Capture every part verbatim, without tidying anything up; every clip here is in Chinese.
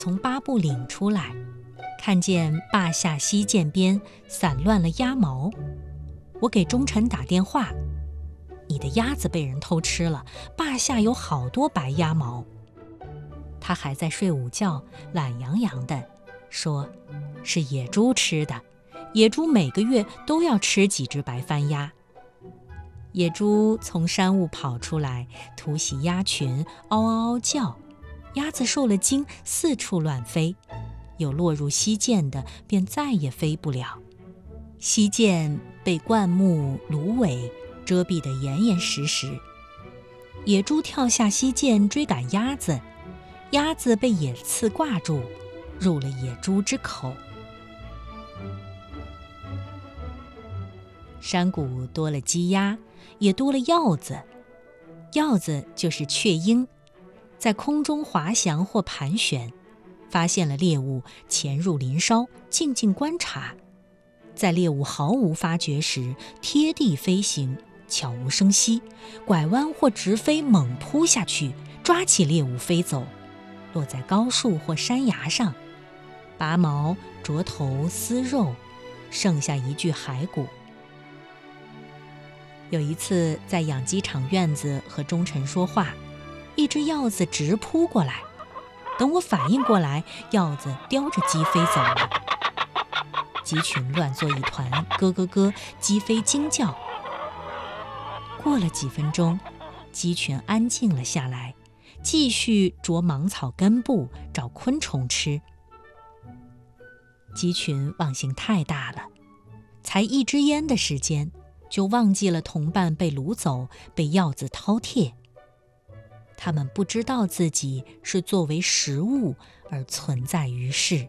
从八步岭出来，看见坝下溪涧边散乱了鸭毛，我给忠臣打电话，你的鸭子被人偷吃了，坝下有好多白鸭毛。他还在睡午觉，懒洋洋的说，是野猪吃的，野猪每个月都要吃几只白番鸭。野猪从山雾跑出来，突袭鸭群，嗷嗷嗷叫，鸭子受了惊，四处乱飞，有落入溪涧的，便再也飞不了。溪涧被灌木芦苇遮蔽得严严实实，野猪跳下溪涧追赶鸭子，鸭子被野刺挂住，入了野猪之口。山谷多了鸡鸭，也多了鹞子。鹞子就是雀鹰，在空中滑翔或盘旋，发现了猎物，潜入林梢，静静观察，在猎物毫无发觉时贴地飞行，悄无声息，拐弯或直飞，猛扑下去，抓起猎物飞走，落在高树或山崖上，拔毛啄头撕肉，剩下一具骸骨。有一次在养鸡场院子和忠臣说话，一只鹞子直扑过来，等我反应过来，鹞子叼着鸡飞走了。鸡群乱作一团，咯咯咯，鸡飞惊叫。过了几分钟，鸡群安静了下来，继续啄芒草根部找昆虫吃。鸡群忘性太大了，才一支烟的时间，就忘记了同伴被掳走，被鹞子饕餮。他们不知道自己是作为食物而存在于世。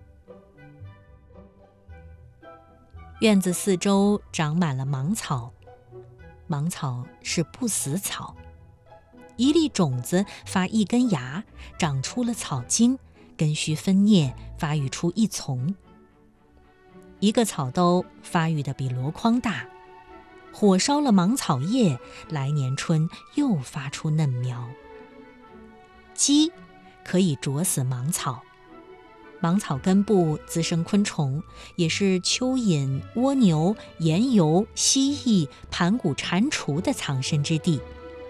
院子四周长满了芒草，芒草是不死草，一粒种子发一根芽，长出了草茎，根须分蘖，发育出一丛。一个草兜发育得比箩筐大，火烧了芒草叶，来年春又发出嫩苗。鸡可以啄死芒草，芒草根部滋生昆虫，也是蚯蚓、蜗牛、岩游、蜥蜴、盘古蟾蜍的藏身之地。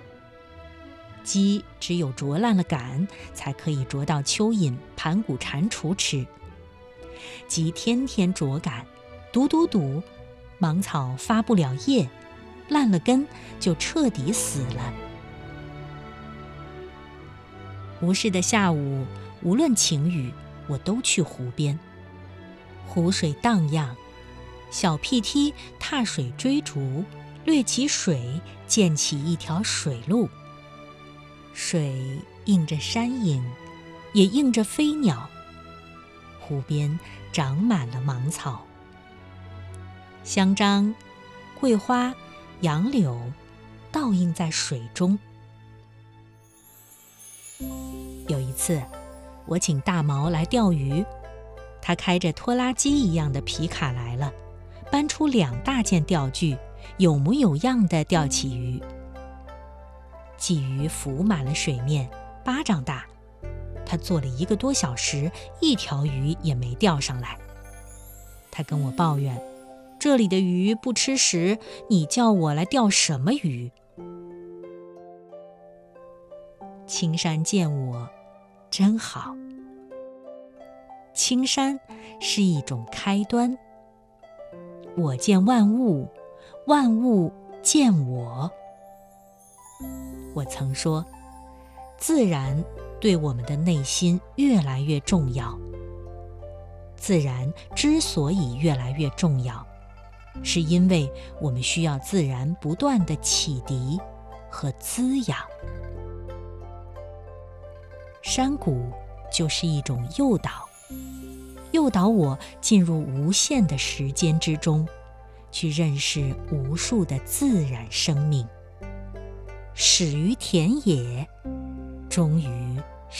鸡只有啄烂了杆，才可以啄到蚯蚓、盘古蟾蜍吃。鸡天天啄杆，堵堵堵，芒草发不了叶，烂了根，就彻底死了。无事的下午，无论晴雨，我都去湖边。湖水荡漾，小屁梯踏水追逐，掠起水，溅起一条水路。水映着山影，也映着飞鸟。湖边长满了芒草，香樟、桂花、杨柳倒映在水中。有一次，我请大毛来钓鱼，他开着拖拉机一样的皮卡来了，搬出两大件钓具，有模有样地钓起鱼。鲫鱼浮满了水面，巴掌大，他做了一个多小时，一条鱼也没钓上来。他跟我抱怨，这里的鱼不吃食，你叫我来钓什么鱼？青山见我真好。青山是一种开端，我见万物，万物见我。我曾说，自然对我们的内心越来越重要。自然之所以越来越重要，是因为我们需要自然不断的启迪和滋养。山谷就是一种诱导，诱导我进入无限的时间之中，去认识无数的自然生命，始于田野，终于